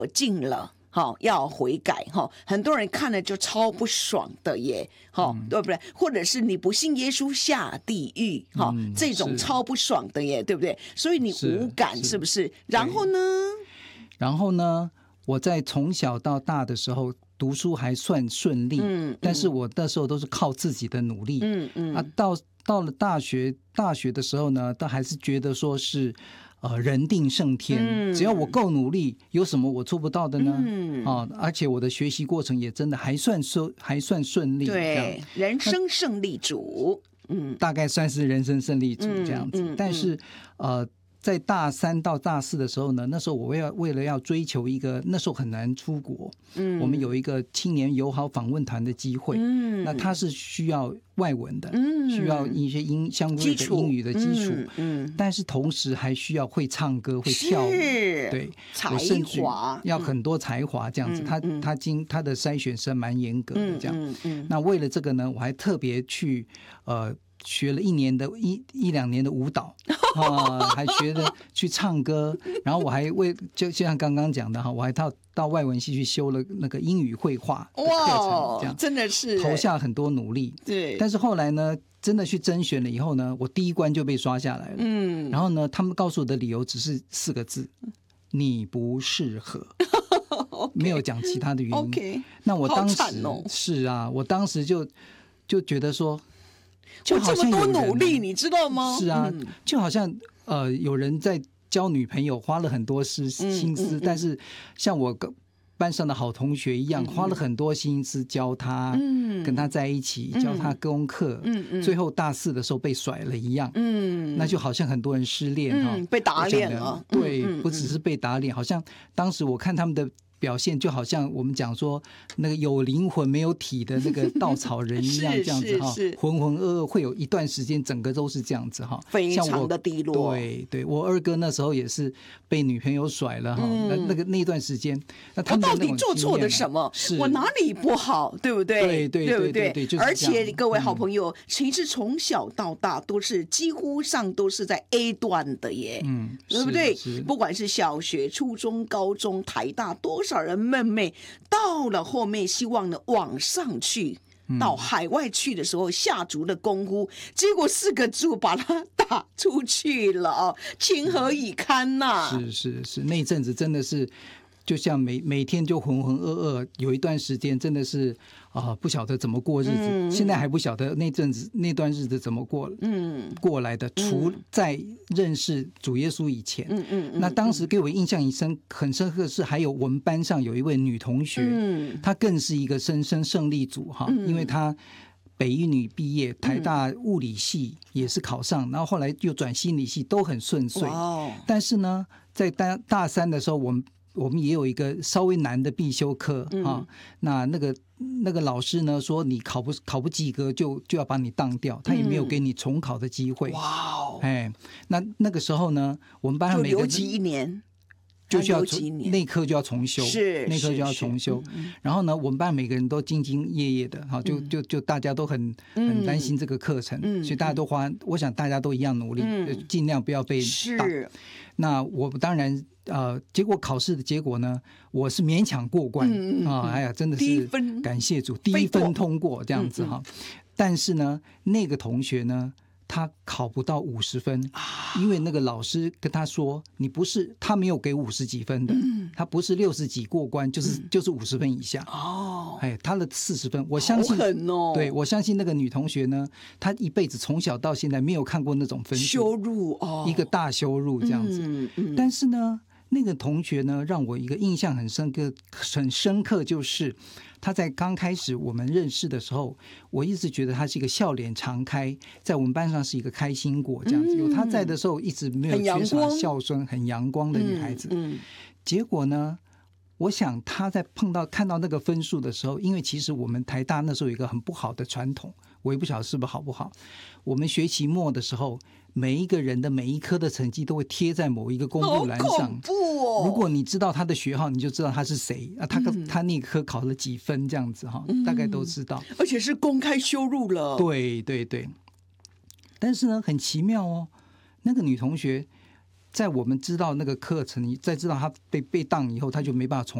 进了。要悔改很多人看了就超不爽的耶，对不对？或者是你不信耶稣下地狱，这种超不爽的耶，对不对？所以你无感是不是？然后呢？ 我在从小到大的时候读书还算顺利，但是我那时候都是靠自己的努力，到了大学的时候呢，都还是觉得说是人定胜天，只要我够努力，有什么我做不到的呢？而且我的学习过程也真的还算顺利， 对，人生胜利组， 大概算是人生胜利组这样子。但是在大3到大4的时候呢，那时候我为了要追求一个，那时候很难出国，我们有一个青年友好访问团的机会，那它是需要外文的，需要一些相关的英语的基础，但是同时还需要会唱歌会跳舞，对， 才华要很多才华这样子，他的筛选是蛮严格的这样，那为了这个呢，我还特别去学了一两年的舞蹈还学了去唱歌，然后我还就像刚刚讲的我还到外文系去修了那个英语绘画的课程，这样真的是投下很多努力。 对， 但是后来呢，真的去甄选了以后呢，我第一关就被刷下来了。然后呢，他们告诉我的理由只是4个字：你不适合。没有讲其他的原因。那我当时是啊，我当时就觉得说。 我这么多努力，你知道吗？ 是啊，就好像有人在交女朋友花了很多心思，但是像我班上的好同学一样，花了很多心思教他，跟他在一起，教他功课，最后大4的时候被甩了一样，那就好像很多人失恋被打脸了， 对，不只是被打脸，好像当时我看他们的表现就好像我们讲说那个有灵魂没有体的那个稻草人一样，这样子浑浑噩噩，会有一段时间整个都是这样子非常的低落。 对，我二哥那时候也是被女朋友甩了那段时间，那他们我到底做错了什么？我哪里不好，对不对？ 对不对？ 而且各位好朋友，其实从小到大都是几乎上都是在 A 段的耶，对不对？不管是小学、初中、高中、台大，多少人妹妹到了后面希望呢往上去，到海外去的时候下足了功夫，结果4个字把他打出去了情何以堪呐！ 是，那一阵子真的是就像每天就浑浑噩噩，有一段时间真的是不晓得怎么过日子，现在还不晓得那段日子怎么过来的，除在认识主耶稣以前，那当时给我印象很深刻的是，还有我们班上有一位女同学，她更是一个人生胜利组因为她北一女毕业，台大物理系也是考上，然后后来又转心理系，都很顺遂。但是呢，在大3的时候，我们也有一个稍微难的必修课那个老师呢说你考不及格就要把你当掉，他也没有给你重考的机会。那个时候呢，我们班上每个就留级1年。 就需要那科就要重修，那科就要重修。然后呢，我们班每个人都兢兢业业的，就大家都很担心这个课程，所以大家都我想大家都一样努力，尽量不要被打。那我当然结果考试的结果呢，我是勉强过关哎呀，真的是感谢主，第一分通过这样子但是呢，那个同学呢，他考不到50分，因为那个老师跟他说，他没有给50几分的，他不是60几过关，就是50分以下。他的40分，我相信，对，我相信那个女同学呢，她一辈子从小到现在没有看过那种分数， 羞辱一个大羞辱这样子。但是呢，那个同学呢，让我一个印象很深刻，就是他在刚开始我们认识的时候，我一直觉得他是一个笑脸常开，在我们班上是一个开心果这样子。有他在的时候，一直没有缺少笑声，很阳光的女孩子。结果呢，我想他在看到那个分数的时候，因为其实我们台大那时候有一个很不好的传统，我也不晓得是不是好不好。我们学期末的时候，每一个人的每一科的成绩都会贴在某一个公布栏上。好恐怖哦！ 如果你知道他的学号，你就知道他是谁他那科考了几分这样子大概都知道。 而且是公开羞辱了。 对。但是呢，很奇妙那个女同学在我们知道那个课程，再知道他被当以后，他就没办法